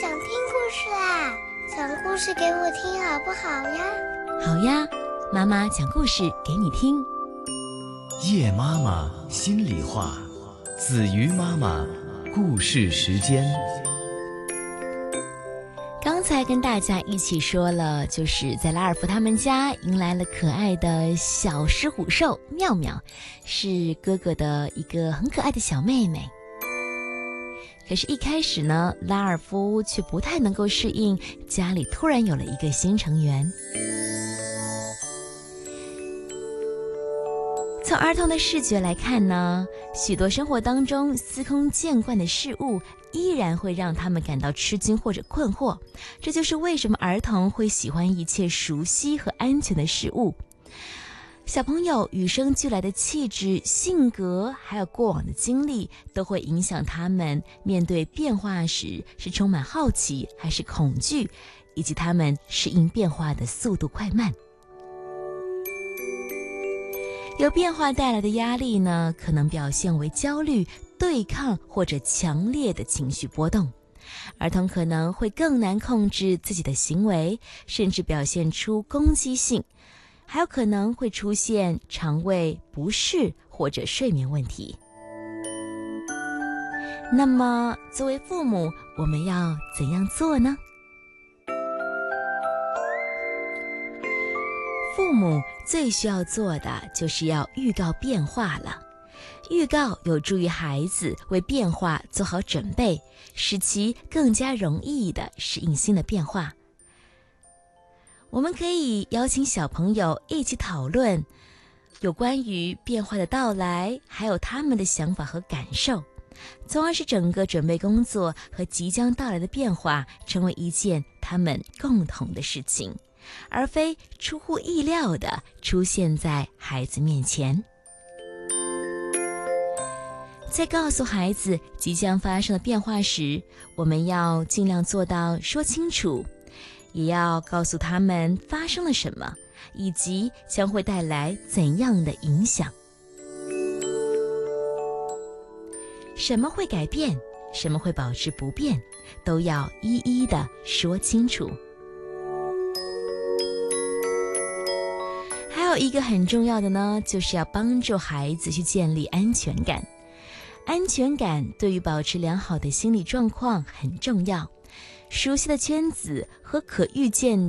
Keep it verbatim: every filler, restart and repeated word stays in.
想听故事啦，讲故事给我听好不好呀？ 好呀，妈妈讲故事给你听。 叶妈妈心里话，子瑜妈妈故事时间。 刚才跟大家一起说了，就是在拉尔夫他们家迎来了可爱的小狮虎兽妙妙，是哥哥的一个很可爱的小妹妹。可是一开始呢，拉尔夫却不太能够适应家里突然有了一个新成员。从儿童的视觉来看呢，许多生活当中司空见惯的事物依然会让他们感到吃惊或者困惑，这就是为什么儿童会喜欢一切熟悉和安全的事物。小朋友与生俱来的气质、性格，还有过往的经历，都会影响他们面对变化时是充满好奇还是恐惧，以及他们适应变化的速度快慢。由变化带来的压力呢，可能表现为焦虑、对抗或者强烈的情绪波动。儿童可能会更难控制自己的行为，甚至表现出攻击性，还有可能会出现肠胃不适或者睡眠问题。那么作为父母，我们要怎样做呢？父母最需要做的就是要预告变化了。预告有助于孩子为变化做好准备，使其更加容易地适应新的变化。我们可以邀请小朋友一起讨论有关于变化的到来，还有他们的想法和感受，从而使整个准备工作和即将到来的变化成为一件他们共同的事情，而非出乎意料地出现在孩子面前。在告诉孩子即将发生的变化时，我们要尽量做到说清楚，也要告诉他们发生了什么，以及将会带来怎样的影响。什么会改变，什么会保持不变，都要一一地说清楚。还有一个很重要的呢，就是要帮助孩子去建立安全感。安全感对于保持良好的心理状况很重要。熟悉的圈子和可预见